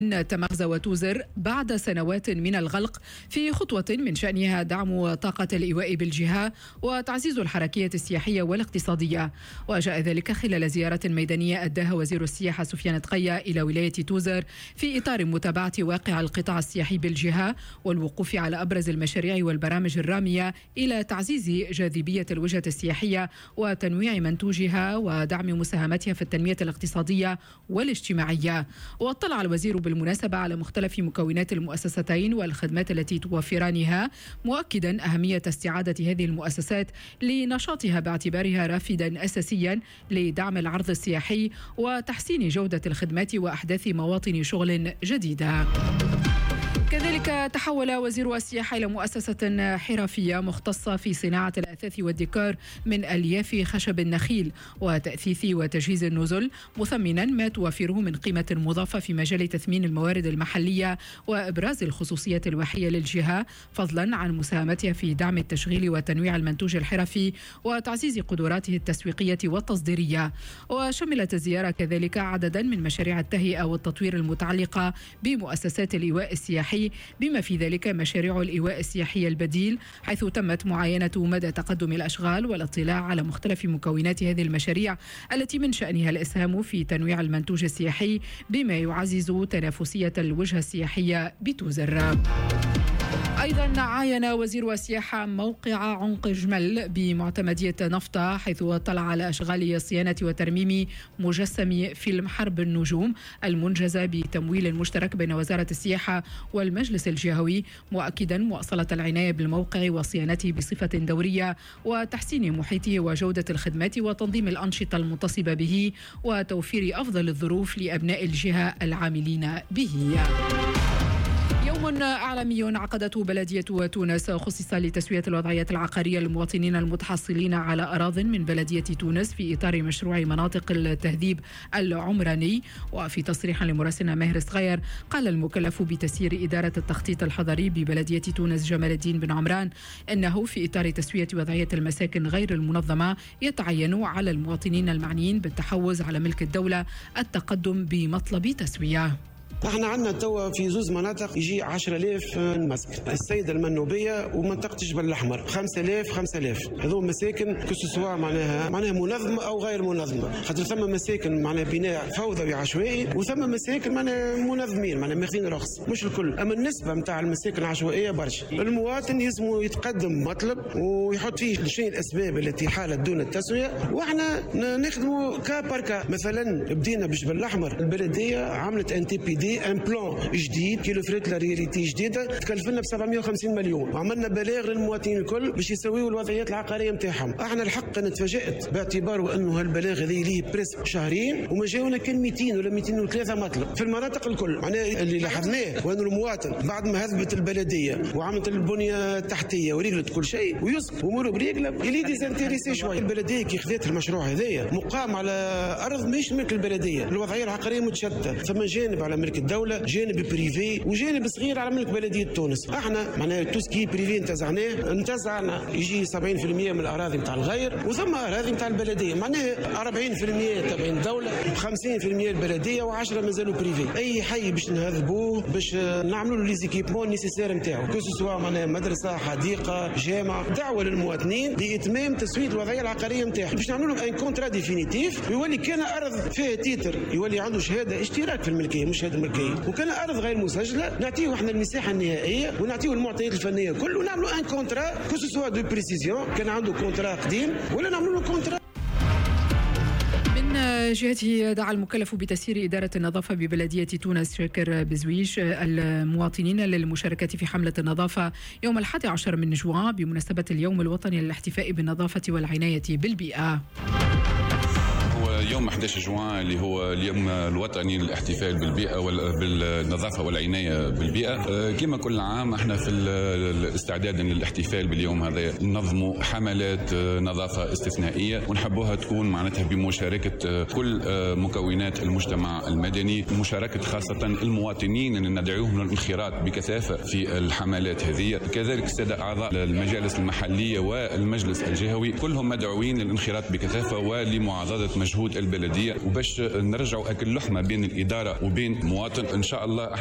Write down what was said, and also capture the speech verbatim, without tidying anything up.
تمغزى وتوزر بعد سنوات من الغلق في خطوة من شأنها دعم طاقة الإيواء بالجهة وتعزيز الحركية السياحية والاقتصادية. وجاء ذلك خلال زيارة ميدانية أداها وزير السياحة سفيان تقية إلى ولاية توزر في إطار متابعة واقع القطاع السياحي بالجهة والوقوف على أبرز المشاريع والبرامج الرامية إلى تعزيز جاذبية الوجهة السياحية وتنويع منتوجها ودعم مساهمتها في التنمية الاقتصادية والاجتماعية. واطلع الوزير بالمناسبة على مختلف مكونات المؤسستين والخدمات التي توفرانها، مؤكدا أهمية استعادة هذه المؤسسات لنشاطها باعتبارها رافدا أساسيا لدعم العرض السياحي وتحسين جودة الخدمات وأحداث مواطن شغل جديدة. كذلك تحول وزير السياحة إلى مؤسسة حرفية مختصة في صناعة الأثاث والديكور من ألياف خشب النخيل وتأثيث وتجهيز النزل، مثمنا ما توفره من قيمة مضافة في مجال تثمين الموارد المحلية وإبراز الخصوصية الوحية للجهة، فضلا عن مساهمتها في دعم التشغيل وتنويع المنتوج الحرفي وتعزيز قدراته التسويقية والتصديرية. وشملت الزيارة كذلك عددا من مشاريع التهيئة والتطوير المتعلقة بمؤسسات الإيواء السياحي، بما في ذلك مشاريع الإيواء السياحي البديل، حيث تمت معاينة مدى تقدم الأشغال والاطلاع على مختلف مكونات هذه المشاريع التي من شأنها الإسهام في تنويع المنتوج السياحي بما يعزز تنافسية الوجهة السياحية بتوزر. أيضا عاين وزير السياحة موقع عنق جمل بمعتمدية نفطة، حيث اطلع على أشغال صيانة وترميم مجسم فيلم حرب النجوم المنجزة بتمويل مشترك بين وزارة السياحة والمجلس الجهوي، مؤكدا مواصلة العناية بالموقع وصيانته بصفة دورية وتحسين محيطه وجودة الخدمات وتنظيم الأنشطة المتصبة به وتوفير أفضل الظروف لأبناء الجهة العاملين به. يوم أعلامي عقدته بلدية تونس خصص لتسوية الوضعيات العقارية للمواطنين المتحصلين على أراضٍ من بلدية تونس في إطار مشروع مناطق التهذيب العمراني. وفي تصريح لمراسلنا ماهر صغير، قال المكلف بتسيير إدارة التخطيط الحضري ببلدية تونس جمال الدين بن عمران أنه في إطار تسوية وضعية المساكن غير المنظمة يتعين على المواطنين المعنيين بالتحوز على ملك الدولة التقدم بمطلب تسوية. احنا عندنا توا في زوز مناطق يجي عشرة آلاف مسكن، السيدة المنوبية ومنطقة جبل الأحمر خمسة آلاف خمسة آلاف، هذو مساكن كسوسوا معناها معناها منظمة أو غير منظمة، خاطر ثم مساكن معناها بناء فوضوي عشوائي وثم مساكن معناها منظمين معناها ماخذين رخص، مش الكل، أما النسبة نتاع المساكن العشوائية برشا. المواطن يلزمو يتقدم مطلب ويحط فيه شنو الأسباب التي حالت دون التسوية، واحنا نخدموا كا باركا. مثلا بدينا بجبل الأحمر، البلدية عملت ان تي بي دي ان بلان جديد كي لوفريت لا رياليتي جديده تكلفنا ب سبعمائة وخمسين مليون، وعملنا بلاغ للمواطنين الكل باش يسويوا الوضعيات العقاريه نتاعهم. احنا الحق انا تفاجات باعتبار انه هالبلاغ هذه ليه بريس شهرين وما جاونا كان مئتين ولا مئتين وثلاثة مطلب في المناطق الكل. معناها اللي لاحظناه وانه المواطن بعد ما هذبت البلديه وعملت البنيه التحتيه ورجلت كل شيء ويسقط اموره برجله يلي ديزانتيريسي شويه. البلديه كي خذت المشروع هذايا مقام على ارض مش ملك البلديه، الوضعيه العقاريه متشتته، ثم جانب على ملك الدولة، جانب بريفي وجانب صغير على ملك بلدية تونس. احنا معناها توسكي بريفي انتزعناه انتزعنا يجي سبعين بالمئة من الأراضي نتاع الغير وثم أراضي نتاع البلدية، معناها أربعين بالمئة تابعين الدولة خمسين بالمئة البلدية وعشرة مازالوا بريفي. أي حي باش نهذبوه باش نعملوا له لي زيكيبمون نيسيسير نتاعو كوسوا معناها مدرسة حديقة جامعة. دعوة للمواطنين لإتمام تسوية الوضعية العقارية نتاعهم باش نعملوا لهم ان كونترا ديفينيتيف ويولي كان أرض فيها تيتر يولي عنده شهادة اشتراك في الملكية مش شهادة ملكية، وكان أرض غير مسجلة نعطيه احنا المساحة النهائية ونعطيه المعطيات الفنية كل ونعملوا ان كونترا كوسوا دو بريسيزيون كان عنده كونترا قديم ولا نعملوا له كونترا. من جهته دعا المكلف بتسيير إدارة النظافة ببلدية تونس شاكر بزويش المواطنين للمشاركة في حملة النظافة يوم الحادي عشر من جوان بمناسبة اليوم الوطني للاحتفاء بالنظافة والعناية بالبيئة. يوم أحد عشر جوان اللي هو اليوم الوطني للاحتفال بالبيئة بالنظافة والعناية بالبيئة. كما كل عام احنا في الاستعداد للاحتفال باليوم هذا ننظموا حملات نظافة استثنائية ونحبوها تكون معناتها بمشاركة كل مكونات المجتمع المدني، مشاركة خاصة المواطنين اللي ندعوهم للانخراط بكثافة في الحملات هذه. كذلك السادة أعضاء المجالس المحلية والمجلس الجهوي كلهم مدعوين للانخراط بكثافة ولمعاضدة مجهود بجهود البلديه وباش نرجعوا اكل لحمه بين الاداره وبين مواطن ان شاء الله.